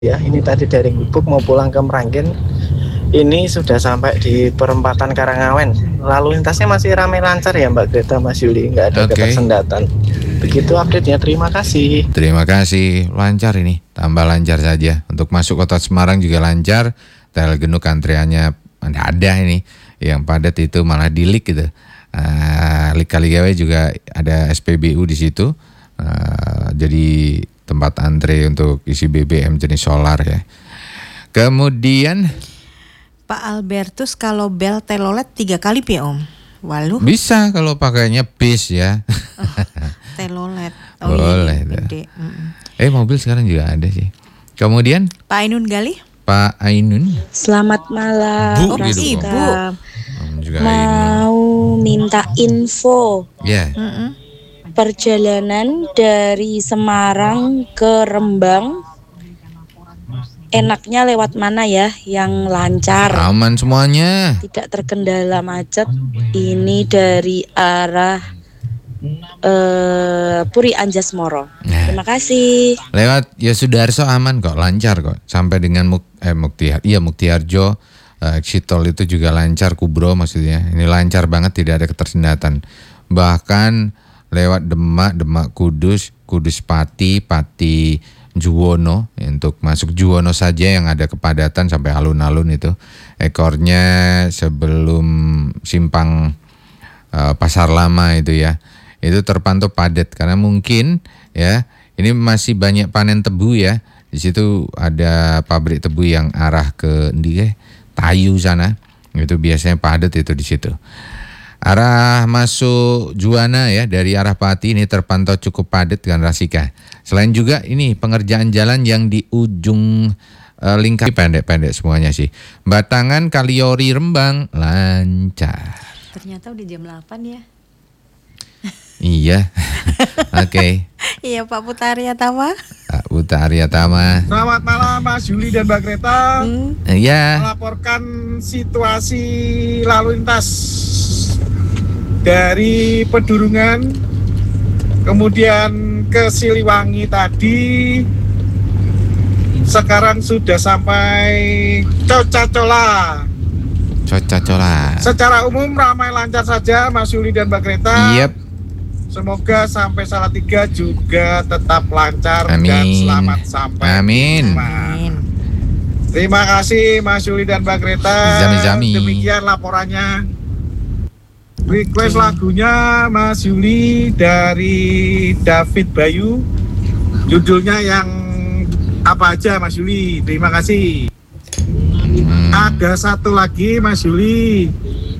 Ya, ini tadi dari Gubuk mau pulang ke Merangkin. Ini sudah sampai di perempatan Karangawen. Lalu lintasnya masih ramai lancar ya Mbak Greta, Mas Yuli, nggak ada ketersendatan. Begitu update-nya, terima kasih. Terima kasih, lancar ini, tambah lancar saja. Untuk masuk kota Semarang juga lancar. Tel Genuk antriannya ada ini, yang padat itu malah di Lik gitu. Lik Kaligawe juga ada SPBU di situ. Jadi tempat antre untuk isi BBM jenis solar ya. Kemudian Pak Albertus, kalau bel telolet 3 kali ya Om? Walu? Bisa kalau pakainya bis ya. Telolet. Boleh. Iya, mobil sekarang juga ada sih. Kemudian Pak Ainun Gali? Pak Ainun. Selamat malam. Bu, gitu. Ibu. Juga Mau minta info. Ya. Perjalanan dari Semarang ke Rembang enaknya lewat mana ya yang lancar, Aman semuanya. tidak terkendala macet? Ini dari arah Puri Anjas Moro. Terima kasih. Lewat Yosudarso aman kok, lancar kok. Sampai dengan Muktiharjo, Exit Tol itu juga lancar, Kubro maksudnya. Ini lancar banget, tidak ada ketersendatan. Bahkan lewat Demak Kudus Pati Juwono, untuk masuk Juwono saja yang ada kepadatan sampai alun-alun itu. Ekornya sebelum simpang Pasar Lama itu ya. Itu terpantau padat karena mungkin ya ini masih banyak panen tebu ya. Di situ ada pabrik tebu yang arah ke Tayu sana. Itu biasanya padat itu di situ. Arah masuk Juwana ya dari arah Pati ini terpantau cukup padat dengan Rasika. Selain juga ini pengerjaan jalan yang di ujung lingkar pendek-pendek semuanya sih. Batangan Kaliori Rembang lancar. Ternyata udah jam 8 ya. Iya. Oke. Iya Pak Putra Aryatama. Pak Putra Aryatama. Selamat malam Mas Yuli dan Mbak Greta. Iya. Melaporkan situasi lalu lintas dari Pedurungan kemudian ke Siliwangi tadi, sekarang sudah sampai Coca-Cola. Secara umum ramai lancar saja Mas Yuli dan Mbak Greta. Yep. Semoga sampai Salatiga juga tetap lancar. Amin. Dan selamat sampai. Amin. Terima kasih Mas Yuli dan Mbak Greta. Zami. Demikian laporannya. Request lagunya Mas Yuli dari David Bayu. Judulnya yang apa aja Mas Yuli? Terima kasih. Ada satu lagi Mas Yuli.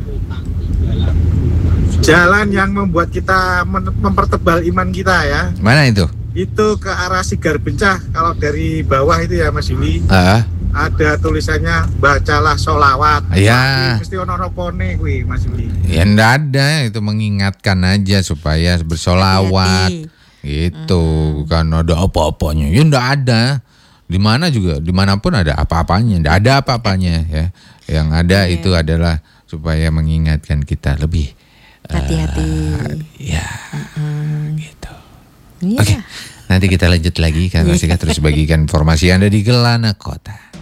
Jalan yang membuat kita mempertebal iman kita ya. Mana itu? Itu ke arah Sigar Bencah. Kalau dari bawah itu ya Mas Yuli. Ada tulisannya bacalah sholawat. Iya. Mesti ono ropone kuwi Mas Yuli. Ya enggak ada, itu mengingatkan aja supaya bersolawat. Gitu, kan ada apa-apanya. Ya enggak ada. Di mana juga, dimanapun ada apa-apanya. Enggak ada apa-apanya ya. Yang ada itu adalah supaya mengingatkan kita lebih hati-hati. Gitu. Oke, nanti kita lanjut lagi karena Rasika terus bagikan informasi Anda di Gelana Kota.